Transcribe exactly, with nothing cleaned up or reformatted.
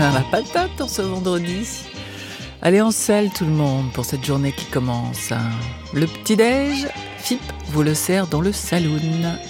plein la patate en ce vendredi. Allez en selle tout le monde pour cette journée qui commence. Le petit-déj, F I P vous le sert dans le saloon.